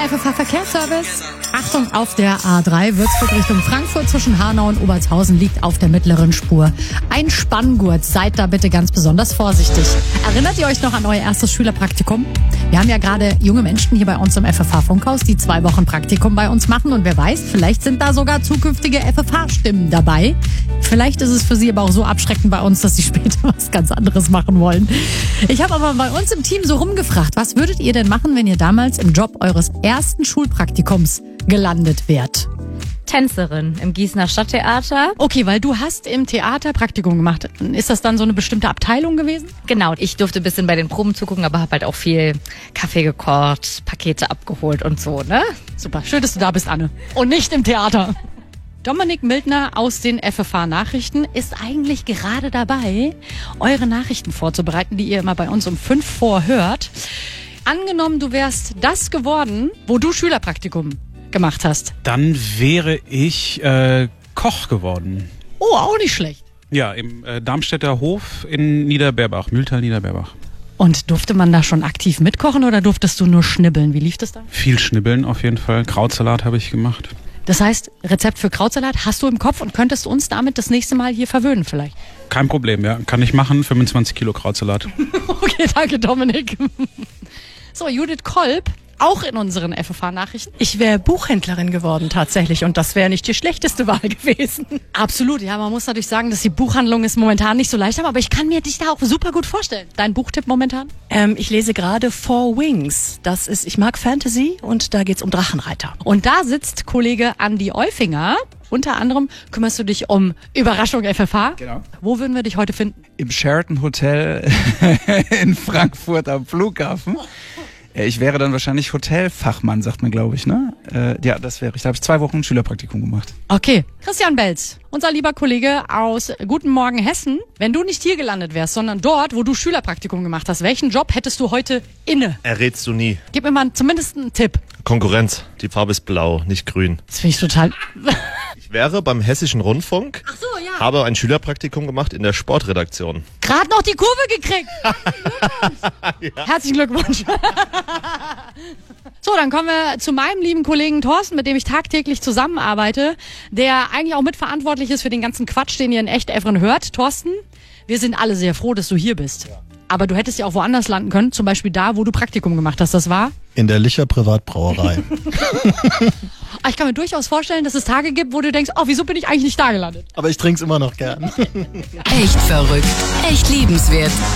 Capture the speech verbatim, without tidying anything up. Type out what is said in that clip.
F F H-Verkehrsservice. Achtung, auf der A drei Würzburg Richtung Frankfurt zwischen Hanau und Obertshausen liegt auf der mittleren Spur ein Spanngurt. Seid da bitte ganz besonders vorsichtig. Erinnert ihr euch noch an euer erstes Schülerpraktikum? Wir haben ja gerade junge Menschen hier bei uns im F F H-Funkhaus, die zwei Wochen Praktikum bei uns machen. Und wer weiß, vielleicht sind da sogar zukünftige F F H-Stimmen dabei. Vielleicht ist es für sie aber auch so abschreckend bei uns, dass sie später was ganz anderes machen wollen. Ich habe aber bei uns im Team so rumgefragt, was würdet ihr denn machen, wenn ihr damals im Job eures ersten Schulpraktikums gelandet wärt? Tänzerin im Gießener Stadttheater. Okay, weil du hast im Theater Praktikum gemacht. Ist das dann so eine bestimmte Abteilung gewesen? Genau, ich durfte ein bisschen bei den Proben zugucken, aber habe halt auch viel Kaffee gekocht, Pakete abgeholt und so, ne? Super, schön, dass du da bist, Anne. Und nicht im Theater. Dominik Mildner aus den F F H-Nachrichten ist eigentlich gerade dabei, eure Nachrichten vorzubereiten, die ihr immer bei uns um fünf vor hört. Angenommen, du wärst das geworden, wo du Schülerpraktikum gemacht hast. Dann wäre ich äh, Koch geworden. Oh, auch nicht schlecht. Ja, im äh, Darmstädter Hof in Niederberbach, Mühltal Niederberbach. Und durfte man da schon aktiv mitkochen oder durftest du nur schnibbeln? Wie lief das da? Viel schnibbeln auf jeden Fall. Krautsalat habe ich gemacht. Das heißt, Rezept für Krautsalat hast du im Kopf und könntest uns damit das nächste Mal hier verwöhnen vielleicht? Kein Problem, ja. Kann ich machen, fünfundzwanzig Kilo Krautsalat. Okay, danke Dominik. So, Judith Kolb, auch in unseren F F H-Nachrichten. Ich wäre Buchhändlerin geworden tatsächlich und das wäre nicht die schlechteste Wahl gewesen. Absolut, ja, man muss natürlich sagen, dass die Buchhandlung es momentan nicht so leicht haben, aber ich kann mir dich da auch super gut vorstellen. Dein Buchtipp momentan? Ähm, ich lese gerade Four Wings. Das ist, ich mag Fantasy und da geht's um Drachenreiter. Und da sitzt Kollege Andi Eufinger. Unter anderem kümmerst du dich um Überraschung F F H. Genau. Wo würden wir dich heute finden? Im Sheraton Hotel in Frankfurt am Flughafen. Ich wäre dann wahrscheinlich Hotelfachmann, sagt man, glaube ich, ne? Äh, ja, das wäre ich. Da habe ich zwei Wochen Schülerpraktikum gemacht. Okay. Christian Belz, unser lieber Kollege aus Guten Morgen Hessen. Wenn du nicht hier gelandet wärst, sondern dort, wo du Schülerpraktikum gemacht hast, welchen Job hättest du heute inne? Errätst du nie. Gib mir mal zumindest einen Tipp. Konkurrenz. Die Farbe ist blau, nicht grün. Das finde ich total... Ich wäre beim Hessischen Rundfunk, Ach so, ja. habe ein Schülerpraktikum gemacht in der Sportredaktion. Gerade noch die Kurve gekriegt. Ja. Herzlichen Glückwunsch. So, dann kommen wir zu meinem lieben Kollegen Thorsten, mit dem ich tagtäglich zusammenarbeite, der eigentlich auch mitverantwortlich ist für den ganzen Quatsch, den ihr in Echt Evren hört. Thorsten, wir sind alle sehr froh, dass du hier bist. Ja. Aber du hättest ja auch woanders landen können, zum Beispiel da, wo du Praktikum gemacht hast. Das war? In der Licher Privatbrauerei. Ich kann mir durchaus vorstellen, dass es Tage gibt, wo du denkst, oh, wieso bin ich eigentlich nicht da gelandet? Aber ich trink's immer noch gern. Echt verrückt, echt liebenswert.